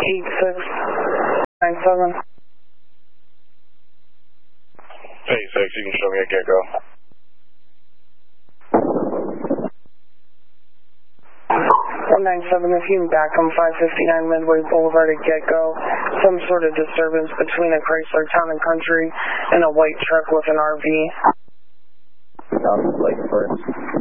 8697. Hey, 6, you can show me a get-go. 197, if you can back on 559 Midway Boulevard at get-go. Some sort of disturbance between a Chrysler Town and Country and a white truck with an RV. Sounds like first.